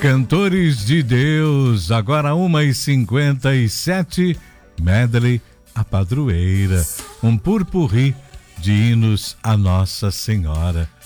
Cantores de Deus, agora 1h57, medley A Padroeira, um purpurri de hinos a Nossa Senhora.